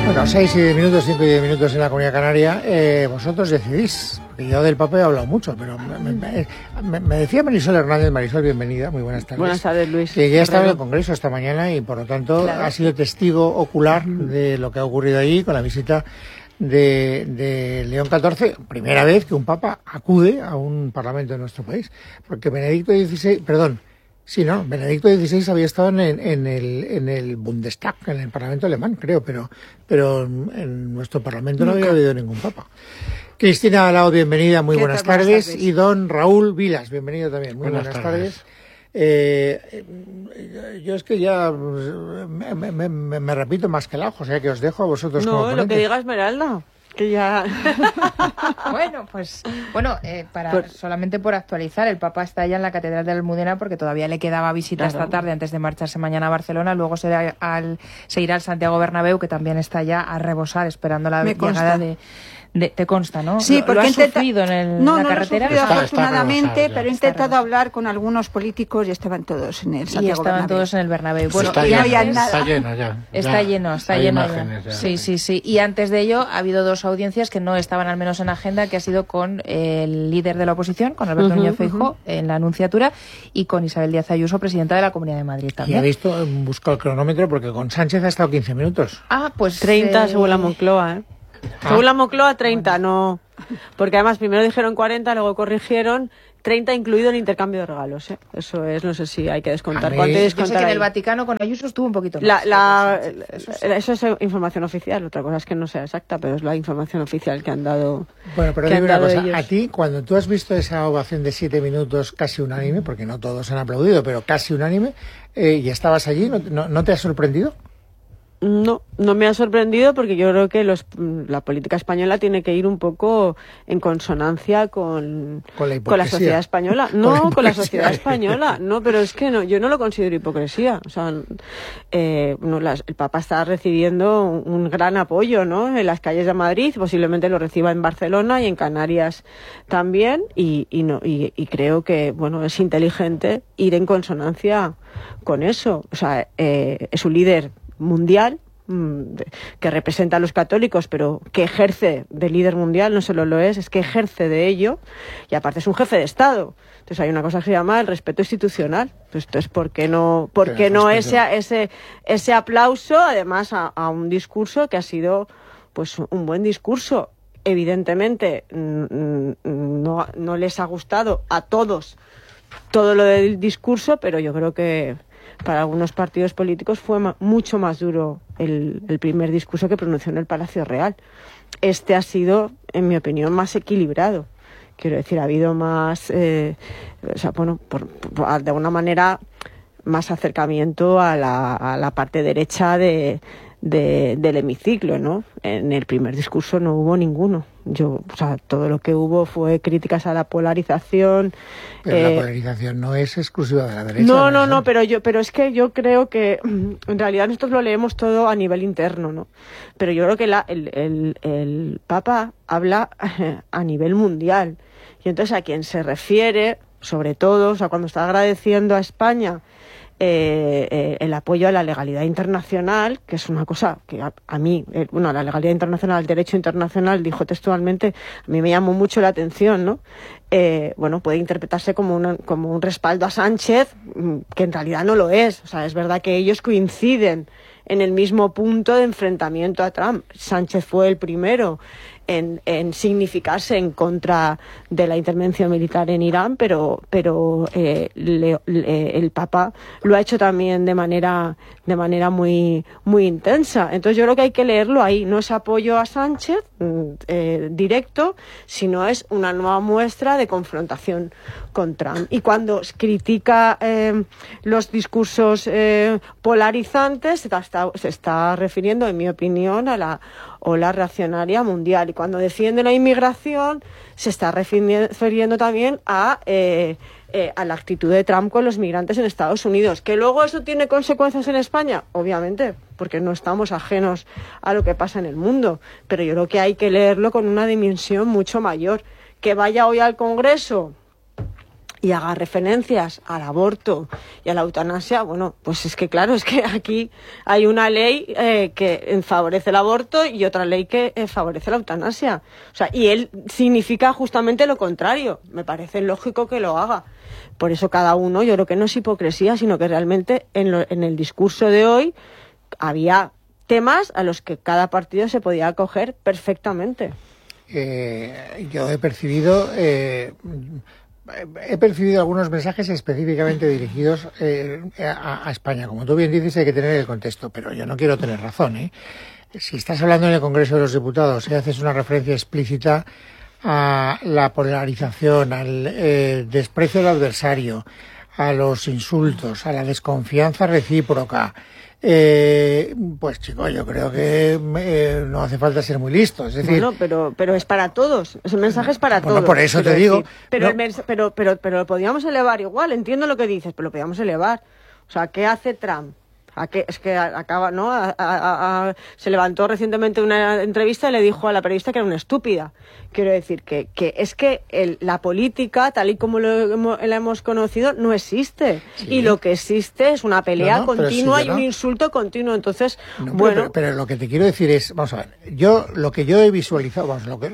Bueno, 6 y 10 minutos, 5 y 10 minutos en la Comunidad Canaria. Vosotros decidís. Yo del Papa he hablado mucho, pero me decía Marisol Hernández. Marisol, bienvenida, muy buenas tardes. Buenas tardes, Luis. Que ya estaba en el Congreso esta mañana y por lo tanto ha sido testigo ocular de lo que ha ocurrido allí con la visita de León XIV, primera vez que un Papa acude a un parlamento de nuestro país, porque Benedicto XVI había estado en el Bundestag, en el Parlamento alemán, creo, pero en nuestro Parlamento no había habido ningún Papa. Cristina Alao, bienvenida, muy buenas tardes. Y don Raúl Vilas, bienvenido también, muy buenas tardes. Yo es que ya me repito más que el ajo, o sea que os dejo a vosotros como ponentes. No, lo que diga Esmeralda, que ya... Solamente por actualizar, el Papa está ya en la Catedral de la Almudena porque todavía le quedaba visita esta tarde antes de marcharse mañana a Barcelona, luego se irá al Santiago Bernabéu, que también está ya a rebosar esperando la llegada de... Te consta, ¿no? Sí, porque ¿Lo has sufrido en la carretera? No, afortunadamente, pero he intentado hablar con algunos políticos y estaban todos en el Santiago Bernabéu. Estaban todos en el Bernabéu. Bueno, está lleno ya. Está lleno ya. Sí. Y antes de ello ha habido dos audiencias que no estaban al menos en agenda, que ha sido con el líder de la oposición, con Alberto Núñez Feijóo, en la Anunciatura, y con Isabel Díaz Ayuso, presidenta de la Comunidad de Madrid también. Y he buscado el cronómetro porque con Sánchez ha estado 15 minutos. Pues 30 según la Moncloa, Según la Moncloa, 30, no. Porque además primero dijeron 40, luego corrigieron 30 incluido el intercambio de regalos, ¿eh? Eso es, no sé si hay que descontar. ¿Cuánto hay que descontar? Yo sé que en el Vaticano con Ayuso estuvo un poquito más. Eso es información oficial, otra cosa es que no sea exacta, pero es la información oficial que han dado. Bueno, pero dime una cosa, a ti, cuando tú has visto esa ovación de 7 minutos casi unánime, porque no todos han aplaudido, pero casi unánime, y estabas allí, ¿no te ha sorprendido? No me ha sorprendido porque yo creo que la política española tiene que ir un poco en consonancia con la sociedad española. No, con la sociedad española. No, pero es que yo no lo considero hipocresía. O sea, el Papa está recibiendo un gran apoyo, ¿no? En las calles de Madrid, posiblemente lo reciba en Barcelona y en Canarias también. Y creo que, es inteligente ir en consonancia con eso. O sea, es un líder mundial que representa a los católicos, pero que ejerce de líder mundial, no solo lo es que ejerce de ello, y aparte es un jefe de Estado. Entonces hay una cosa que se llama el respeto institucional. Entonces, ¿por qué no ese aplauso, además a un discurso que ha sido un buen discurso? Evidentemente no les ha gustado a todos todo lo del discurso, pero yo creo que para algunos partidos políticos fue mucho más duro el primer discurso que pronunció en el Palacio Real. Este ha sido, en mi opinión, más equilibrado. Quiero decir, ha habido más, de alguna manera, más acercamiento a la parte derecha del hemiciclo, ¿no? En el primer discurso no hubo ninguno. Todo lo que hubo fue críticas a la polarización. Pero la polarización no es exclusiva de la derecha. No, pero es que yo creo que en realidad nosotros lo leemos todo a nivel interno, ¿no? Pero yo creo que el Papa habla a nivel mundial. Y entonces a quien se refiere, sobre todo, cuando está agradeciendo a España el apoyo a la legalidad internacional, que es una cosa que a mí, la legalidad internacional, el derecho internacional, dijo textualmente, a mí me llamó mucho la atención, ¿no? Puede interpretarse como un respaldo a Sánchez, que en realidad no lo es. O sea, es verdad que ellos coinciden en el mismo punto de enfrentamiento a Trump. Sánchez fue el primero en significarse en contra de la intervención militar en Irán, pero el Papa lo ha hecho también de manera muy muy intensa. Entonces yo creo que hay que leerlo ahí. No es apoyo a Sánchez directo, sino es una nueva muestra de confrontación con Trump. Y cuando critica los discursos polarizantes, se está refiriendo, en mi opinión, a la ola reaccionaria mundial. Y cuando defiende la inmigración, se está refiriendo también a la actitud de Trump con los migrantes en Estados Unidos. ¿Que luego eso tiene consecuencias en España? Obviamente, porque no estamos ajenos a lo que pasa en el mundo. Pero yo creo que hay que leerlo con una dimensión mucho mayor. Que vaya hoy al Congreso y haga referencias al aborto y a la eutanasia, bueno, pues es que claro, es que aquí hay una ley que favorece el aborto y otra ley que favorece la eutanasia. O sea, y él significa justamente lo contrario. Me parece lógico que lo haga. Por eso cada uno, yo creo que no es hipocresía, sino que realmente en el discurso de hoy había temas a los que cada partido se podía acoger perfectamente. Yo he percibido algunos mensajes específicamente dirigidos a España. Como tú bien dices, hay que tener el contexto, pero yo no quiero tener razón, ¿eh? Si estás hablando en el Congreso de los Diputados y haces una referencia explícita a la polarización, al desprecio del adversario, a los insultos, a la desconfianza recíproca, pues chico, yo creo que no hace falta ser muy listo, es decir, bueno, pero es para todos, ese mensaje es para todos. Por eso te digo, pero lo podíamos elevar igual, entiendo lo que dices, pero lo podíamos elevar. O sea, ¿qué hace Trump? Es que acaba, ¿no? Se levantó recientemente una entrevista y le dijo a la periodista que era una estúpida. Quiero decir que es que la política, tal y como la hemos conocido, no existe. Sí. Y lo que existe es una pelea continua y un insulto continuo. Entonces, bueno. Pero lo que te quiero decir es, vamos a ver, lo que yo he visualizado,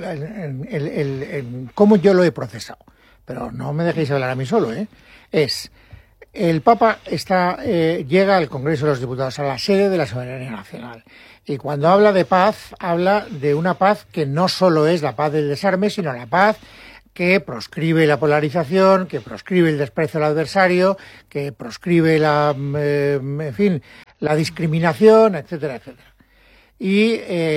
cómo yo lo he procesado, pero no me dejéis hablar a mí solo, es... El Papa llega al Congreso de los Diputados, a la sede de la soberanía nacional. Y cuando habla de paz, habla de una paz que no solo es la paz del desarme, sino la paz que proscribe la polarización, que proscribe el desprecio al adversario, que proscribe la discriminación, etcétera, etcétera. Y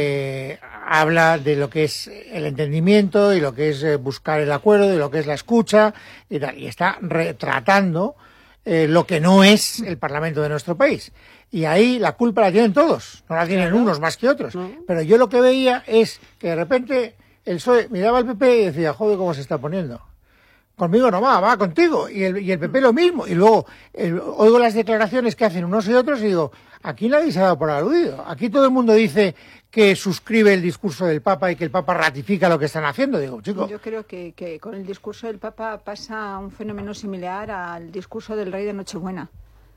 habla de lo que es el entendimiento y lo que es buscar el acuerdo y lo que es la escucha y tal. Y está retratando lo que no es el Parlamento de nuestro país. Y ahí la culpa la tienen todos, no la tienen unos más que otros. No. Pero yo lo que veía es que de repente el PSOE miraba al PP y decía, joder, cómo se está poniendo. Conmigo no va contigo. Y el PP lo mismo. Y luego oigo las declaraciones que hacen unos y otros y digo, aquí nadie se ha dado por aludido. Aquí todo el mundo dice que suscribe el discurso del Papa y que el Papa ratifica lo que están haciendo. Digo, chico. Yo creo que con el discurso del Papa pasa un fenómeno similar al discurso del Rey de Nochebuena,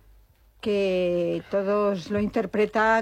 que todos lo interpretan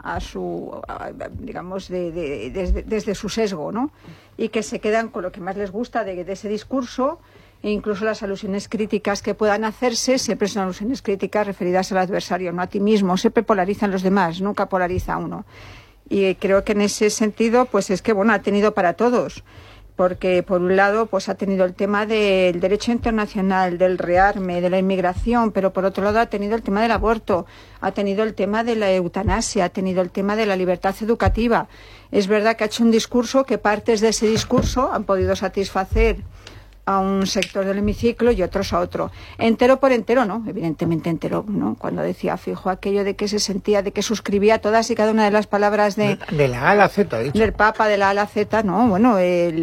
digamos, desde su sesgo, ¿no? Y que se quedan con lo que más les gusta de ese discurso, e incluso las alusiones críticas que puedan hacerse siempre son alusiones críticas referidas al adversario, no a ti mismo. Siempre polarizan los demás, nunca polariza uno. Y creo que en ese sentido, pues es que, bueno, ha tenido para todos. Porque, por un lado, pues ha tenido el tema del derecho internacional, del rearme, de la inmigración, pero por otro lado ha tenido el tema del aborto, ha tenido el tema de la eutanasia, ha tenido el tema de la libertad educativa. Es verdad que ha hecho un discurso que partes de ese discurso han podido satisfacer a un sector del hemiciclo y otros a otro. Entero por entero, no, evidentemente entero, ¿no? Cuando decía Fijo aquello de que se sentía, de que suscribía todas y cada una de las palabras de la A a la Z, dicho. Del Papa, de la A a la Z, no, bueno,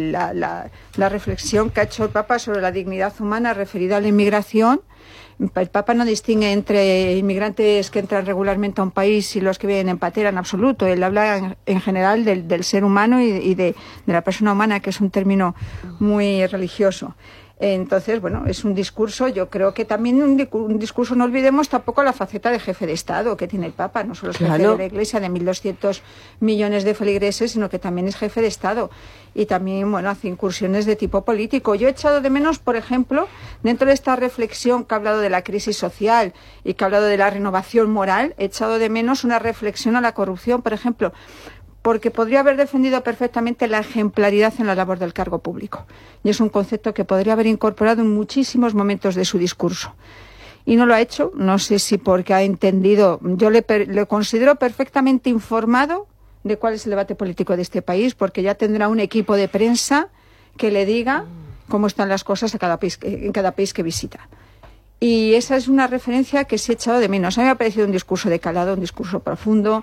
la reflexión que ha hecho el Papa sobre la dignidad humana referida a la inmigración. El Papa no distingue entre inmigrantes que entran regularmente a un país y los que vienen en patera, en absoluto. Él habla en general del ser humano y de la persona humana, que es un término muy religioso. Entonces, bueno, es un discurso, yo creo que también un discurso, no olvidemos tampoco la faceta de jefe de Estado que tiene el Papa, no solo es jefe de la Iglesia de 1.200 millones de feligreses, sino que también es jefe de Estado y también, bueno, hace incursiones de tipo político. Yo he echado de menos, por ejemplo, dentro de esta reflexión que ha hablado de la crisis social y que ha hablado de la renovación moral, he echado de menos una reflexión a la corrupción, por ejemplo, porque podría haber defendido perfectamente la ejemplaridad en la labor del cargo público. Y es un concepto que podría haber incorporado en muchísimos momentos de su discurso. Y no lo ha hecho, no sé si porque ha entendido, yo le considero perfectamente informado de cuál es el debate político de este país, porque ya tendrá un equipo de prensa que le diga cómo están las cosas en cada país que visita. Y esa es una referencia que sí he echado de menos. A mí me ha parecido un discurso de calado, un discurso profundo,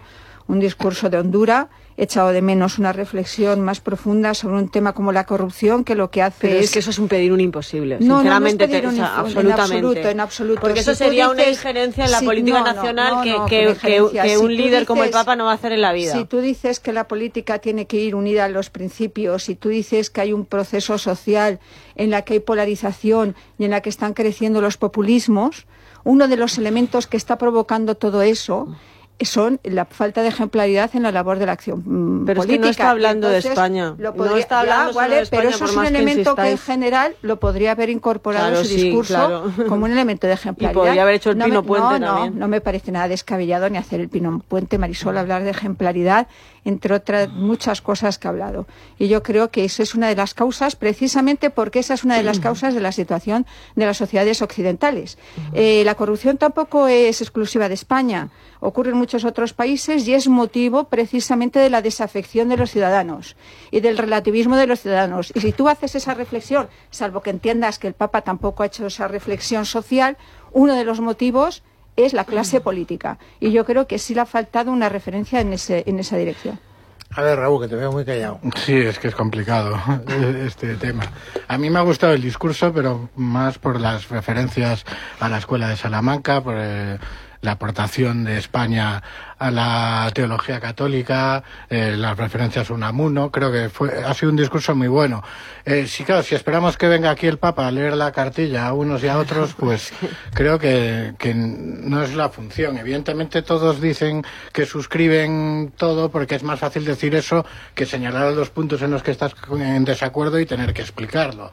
un discurso de hondura. He echado de menos una reflexión más profunda sobre un tema como la corrupción, que lo que hace Pero es que eso es un pedir un imposible, no, sinceramente, no es pedir absolutamente. En absoluto. Porque eso sería una injerencia en la política nacional que un líder como el Papa no va a hacer en la vida. Si tú dices que la política tiene que ir unida a los principios, si tú dices que hay un proceso social en la que hay polarización y en la que están creciendo los populismos, uno de los elementos que está provocando todo eso son la falta de ejemplaridad en la labor de la acción pero política. Es que no está hablando de España. No está hablando solo de España, pero eso es un elemento que en general lo podría haber incorporado en su discurso como un elemento de ejemplaridad. Y podría haber hecho el Pino Puente también. No me parece nada descabellado ni hacer el Pino Puente, Marisol, hablar de ejemplaridad, entre otras muchas cosas que ha hablado. Y yo creo que esa es una de las causas, precisamente porque esa es una de las causas de la situación de las sociedades occidentales. La corrupción tampoco es exclusiva de España. Ocurre en muchos otros países y es motivo precisamente de la desafección de los ciudadanos y del relativismo de los ciudadanos. Y si tú haces esa reflexión, salvo que entiendas que el Papa tampoco ha hecho esa reflexión social, uno de los motivos es la clase política. Y yo creo que sí le ha faltado una referencia en esa dirección. A ver, Raúl, que te veo muy callado. Sí, es que es complicado este tema. A mí me ha gustado el discurso, pero más por las referencias a la Escuela de Salamanca, por la aportación de España a la teología católica, las referencias a Unamuno. Creo que ha sido un discurso muy bueno. Sí, claro, si esperamos que venga aquí el Papa a leer la cartilla a unos y a otros, pues creo que no es la función. Evidentemente todos dicen que suscriben todo porque es más fácil decir eso que señalar los puntos en los que estás en desacuerdo y tener que explicarlo.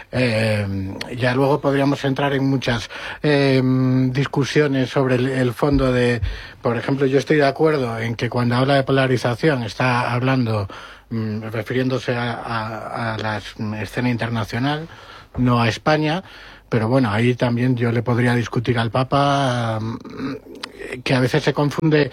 Ya luego podríamos entrar en muchas discusiones sobre el fondo de, por ejemplo, yo estoy de acuerdo en que cuando habla de polarización está hablando, refiriéndose a la escena internacional, no a España, pero bueno, ahí también yo le podría discutir al Papa que a veces se confunde,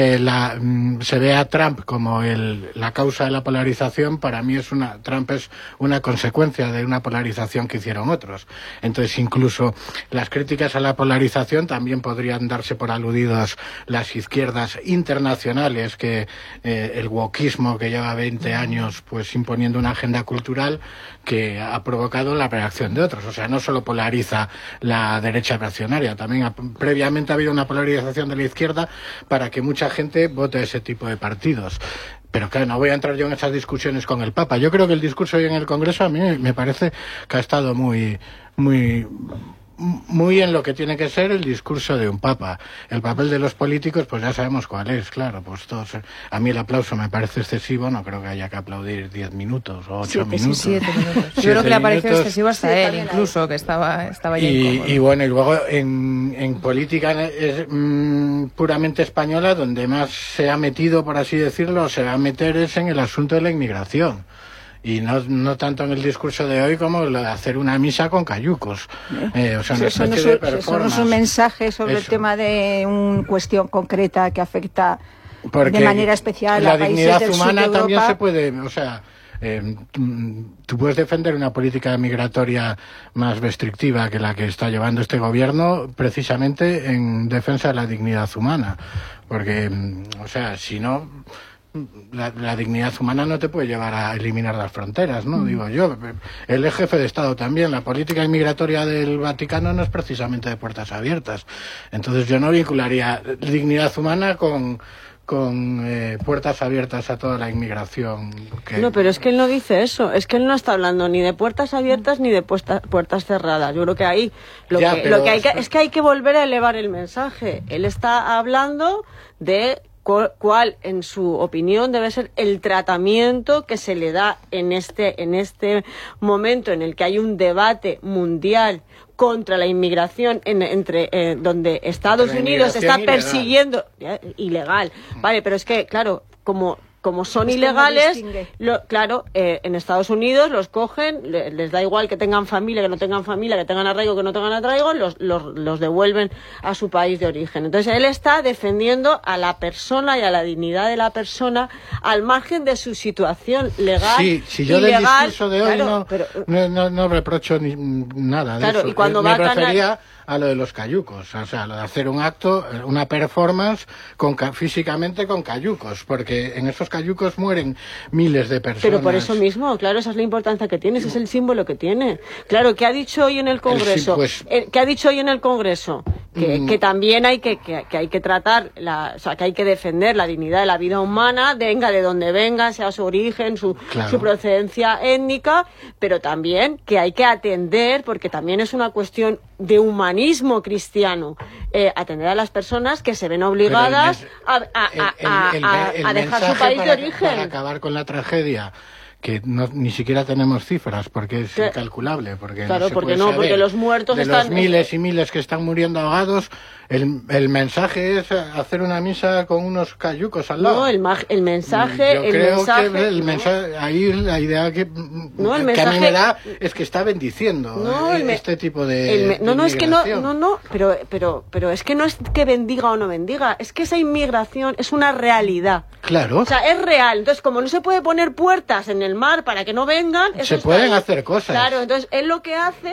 se ve a Trump como la causa de la polarización. Para mí Trump es una consecuencia de una polarización que hicieron otros. Entonces incluso las críticas a la polarización también podrían darse por aludidos las izquierdas internacionales, que el wokismo que lleva 20 años pues imponiendo una agenda cultural que ha provocado la reacción de otros. O sea, no solo polariza la derecha reaccionaria, también previamente ha habido una polarización de la izquierda para que mucha gente vote ese tipo de partidos. Pero claro, no voy a entrar yo en esas discusiones con el Papa. Yo creo que el discurso hoy en el Congreso a mí me parece que ha estado muy en lo que tiene que ser el discurso de un papa. El papel de los políticos, pues ya sabemos cuál es, claro. Pues todos, a mí el aplauso me parece excesivo, no creo que haya que aplaudir 10 minutos o 8 minutos. 7 minutos. Yo creo que le ha parecido excesivo hasta él, incluso, que estaba ya incómodo. Y bueno, y luego en política puramente española, donde más se ha metido, por así decirlo, se va a meter es en el asunto de la inmigración. Y no tanto en el discurso de hoy como lo de hacer una misa con cayucos. O sea, eso no es un mensaje sobre el tema de una cuestión concreta que afecta de manera especial a países del sur de Europa. La dignidad humana también se puede, o sea, tú puedes defender una política migratoria más restrictiva que la que está llevando este gobierno, precisamente en defensa de la dignidad humana. Porque, o sea, si no, la dignidad humana no te puede llevar a eliminar las fronteras, ¿no? Digo yo. Él es jefe de Estado también. La política inmigratoria del Vaticano no es precisamente de puertas abiertas. Entonces yo no vincularía dignidad humana con puertas abiertas a toda la inmigración. No, pero es que él no dice eso. Es que él no está hablando ni de puertas abiertas ni de puertas cerradas. Yo creo que ahí lo que hay que volver a elevar el mensaje. Él está hablando de cuál, en su opinión, debe ser el tratamiento que se le da en este momento en el que hay un debate mundial contra la inmigración donde Estados Unidos está persiguiendo ilegal. Vale, pero es que, claro, como son ilegales, en Estados Unidos los cogen, les da igual que tengan familia, que no tengan familia, que tengan arraigo, que no tengan arraigo, los devuelven a su país de origen. Entonces él está defendiendo a la persona y a la dignidad de la persona al margen de su situación legal. Sí, si yo ilegal, del discurso de hoy no reprocho nada de eso. Y cuando me refería a lo de los cayucos, o sea, lo de hacer un acto, una performance físicamente con cayucos, porque en esos cayucos mueren miles de personas. Pero por eso mismo, claro, esa es la importancia que tiene, ese es el símbolo que tiene. Claro, ¿qué ha dicho hoy en el Congreso? ¿Qué ha dicho hoy en el Congreso? Que también hay que tratar, o sea, que hay que defender la dignidad de la vida humana, venga de donde venga, sea su origen, su procedencia étnica, pero también que hay que atender, porque también es una cuestión de humanismo cristiano, atender a las personas que se ven obligadas a dejar su país de origen. Para acabar con la tragedia, que ni siquiera tenemos cifras, porque es incalculable, porque porque los muertos de los miles y miles que están muriendo ahogados. El mensaje es hacer una misa con unos cayucos al lado. No, el mensaje... Yo creo que el mensaje, ahí la idea que a mí me da es que está bendiciendo este tipo de es que pero es que no es que bendiga o no bendiga, es que esa inmigración es una realidad. Claro. O sea, es real. Entonces, como no se puede poner puertas en el mar para que no vengan... Se pueden hacer cosas. Claro, entonces él lo que hace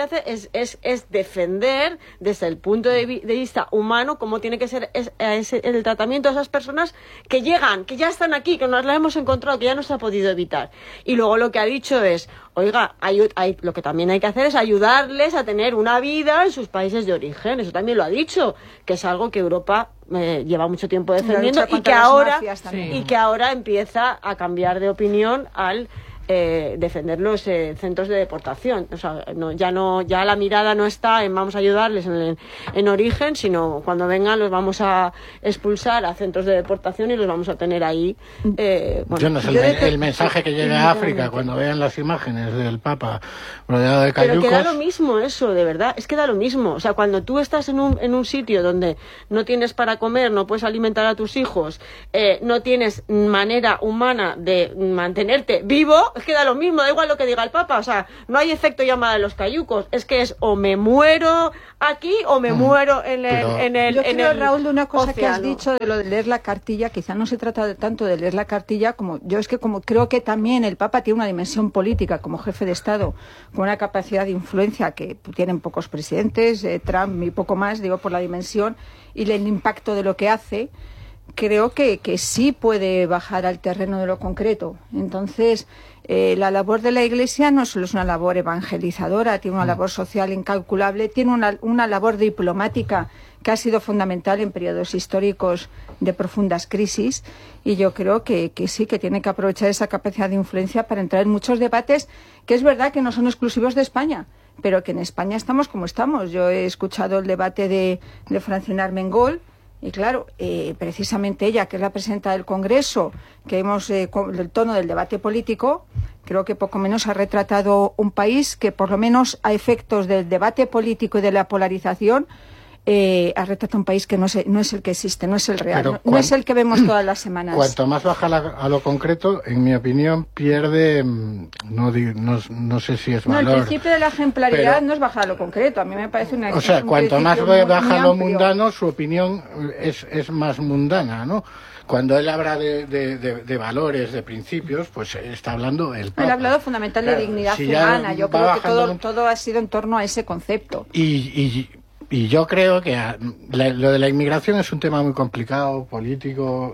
es defender desde el punto de vista humano cómo tiene que ser el tratamiento de esas personas que llegan, que ya están aquí, que nos las hemos encontrado, que ya no se ha podido evitar. Y luego lo que ha dicho es, oiga, lo que también hay que hacer es ayudarles a tener una vida en sus países de origen. Eso también lo ha dicho, que es algo que Europa lleva mucho tiempo defendiendo y que ahora empieza a cambiar de opinión al defender los centros de deportación. O sea, ya la mirada no está en vamos a ayudarles en origen, sino cuando vengan los vamos a expulsar a centros de deportación y los vamos a tener ahí. Yo no sé el mensaje que llega a África cuando vean las imágenes del Papa rodeado de cayucos. Pero que da lo mismo eso, de verdad, es que da lo mismo. O sea, cuando tú estás en un sitio donde no tienes para comer, no puedes alimentar a tus hijos, no tienes manera humana de mantenerte vivo, es que da lo mismo, da igual lo que diga el Papa. O sea, no hay efecto llamada de los cayucos, es que es o me muero aquí o me muero en el Yo creo, Raúl, de una cosa océano. que has dicho de lo de leer la cartilla, quizá no se trata tanto de leer la cartilla como creo que también el Papa tiene una dimensión política como jefe de Estado, con una capacidad de influencia que tienen pocos presidentes, Trump y poco más, digo, por la dimensión y el impacto de lo que hace. Creo que sí puede bajar al terreno de lo concreto. Entonces, la labor de la Iglesia no solo es una labor evangelizadora, tiene una labor social incalculable, tiene una labor diplomática que ha sido fundamental en periodos históricos de profundas crisis, y yo creo que sí, que tiene que aprovechar esa capacidad de influencia para entrar en muchos debates que es verdad que no son exclusivos de España, pero que en España estamos como estamos. Yo he escuchado el debate de Francina Armengol. Y claro, precisamente ella, que es la presidenta del Congreso, que hemos el tono del debate político, creo que poco menos ha retratado un país que, por lo menos a efectos del debate político y de la polarización, ha retratado un país que no es el que existe, no es el real, no es el que vemos todas las semanas. Cuanto más baja a lo concreto, en mi opinión, pierde, no sé si es valor. No, el principio de la ejemplaridad no es bajar a lo concreto, a mí me parece una... O sea, cuanto más baja a lo mundano, su opinión es más mundana, ¿no? Cuando él habla de valores, de principios, pues está hablando el Papa. Él ha hablado fundamental de dignidad humana. Yo creo que todo ha sido en torno a ese concepto. Y yo creo que lo de la inmigración es un tema muy complicado, político,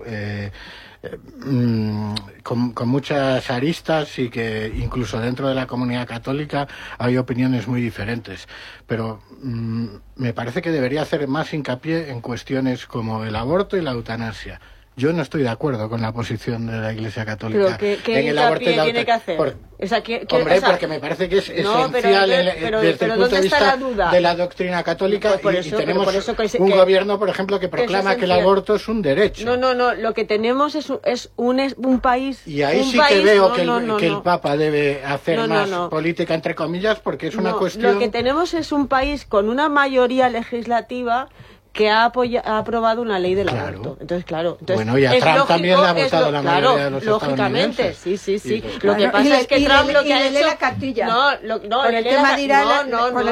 con muchas aristas, y que incluso dentro de la comunidad católica hay opiniones muy diferentes. Pero me parece que debería hacer más hincapié en cuestiones como el aborto y la eutanasia. Yo no estoy de acuerdo con la posición de la Iglesia Católica. ¿Pero qué en el aborto y la tiene que hacer? Porque me parece que es esencial desde el punto de vista de la doctrina católica, y tenemos un gobierno, por ejemplo, que proclama que el aborto es un derecho. No, lo que tenemos es un país... Y ahí que veo que el Papa debe hacer más política, entre comillas, porque es una cuestión... Lo que tenemos es un país con una mayoría legislativa que ha aprobado una ley del aborto. Entonces, claro. Bueno, y a Trump también le ha votado la mayoría de los lógicamente, sí. Pues, lo que pasa es que Trump lo que ha hecho... la cartilla. Con el tema de Irán,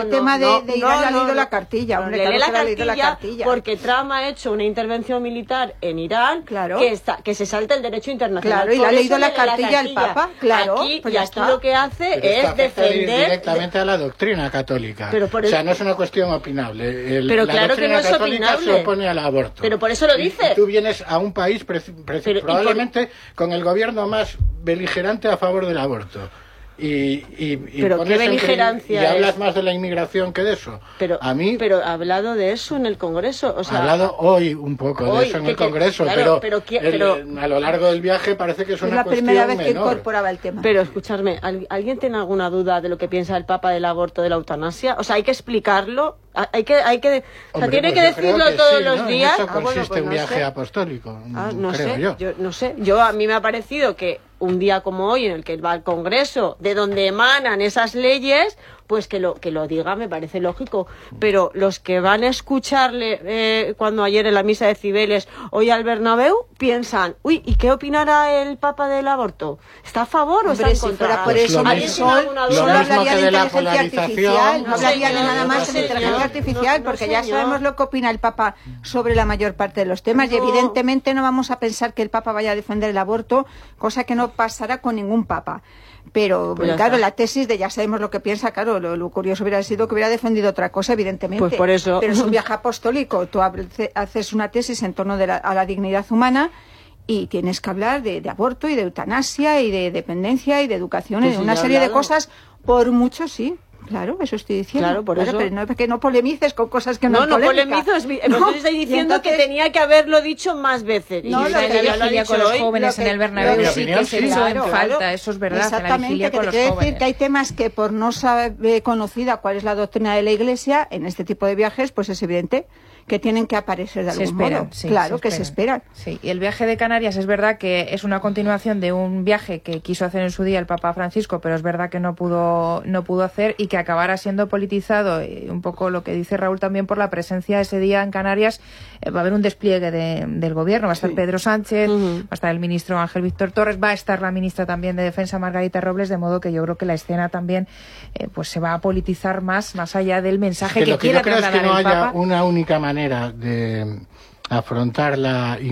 ha leído la cartilla. Hombre, le lee la cartilla porque Trump ha hecho una intervención militar en Irán que se salta el derecho internacional. Claro, y le ha leído la cartilla al Papa. Claro, aquí lo que hace es defender... directamente a la doctrina católica. O sea, no es una cuestión opinable. Pero claro que no es opinable. Se opone al aborto. Pero por eso lo dice. Y tú vienes a un país probablemente con el gobierno más beligerante a favor del aborto. Pero qué beligerancia y hablas más de la inmigración que de eso. Pero ha hablado de eso en el Congreso. O sea, ha hablado hoy un poco de eso en el Congreso, pero a lo largo del viaje parece que es una cuestión menor. Es la primera vez que incorporaba el tema. Pero escuchadme, ¿alguien tiene alguna duda de lo que piensa el Papa del aborto, de la eutanasia? O sea, hay que explicarlo. Tiene que decirlo todos los días. En eso consiste un viaje apostólico. Yo a mí me ha parecido que un día como hoy, en el que va al Congreso, de donde emanan esas leyes, pues que lo diga me parece lógico. Pero los que van a escucharle cuando ayer en la misa de Cibeles, hoy al Bernabéu, piensan, ¿y qué opinará el Papa del aborto? ¿Está a favor o está en contra? Por eso solo hablaría de inteligencia artificial, no hablaría de nada más de inteligencia artificial, porque ya sabemos lo que opina el Papa sobre la mayor parte de los temas, y evidentemente no vamos a pensar que el Papa vaya a defender el aborto, cosa que no pasará con ningún Papa. Pero claro, la tesis de ya sabemos lo que piensa, claro, lo curioso hubiera sido que hubiera defendido otra cosa, evidentemente. Pues por eso. Pero es un viaje apostólico. Tú haces una tesis en torno a la dignidad humana y tienes que hablar de aborto y de eutanasia y de dependencia y de educación, y de una serie de cosas, por mucho sí. Claro, eso estoy diciendo. Claro, por eso. Pero que no polemices con cosas que no No polemizo. Entonces estoy diciendo que tenía que haberlo dicho más veces. No, la vigilia con los jóvenes en el Bernabéu sí que se hizo en falta, eso es verdad. Exactamente, que te quiero decir que hay temas que por no saber conocida cuál es la doctrina de la Iglesia, en este tipo de viajes, pues es evidente que tienen que aparecer de algún modo. Sí, claro, que se esperan. Sí, y el viaje de Canarias es verdad que es una continuación de un viaje que quiso hacer en su día el Papa Francisco, pero es verdad que no pudo hacer, y que acabará siendo politizado, un poco lo que dice Raúl también, por la presencia ese día en Canarias. Va a haber un despliegue del gobierno, va a estar Pedro Sánchez, va a estar el ministro Ángel Víctor Torres, va a estar la ministra también de Defensa Margarita Robles, de modo que yo creo que la escena también pues se va a politizar más allá del mensaje que quiere trasladar el Papa. Lo que yo creo es que no haya una única manera de afrontar la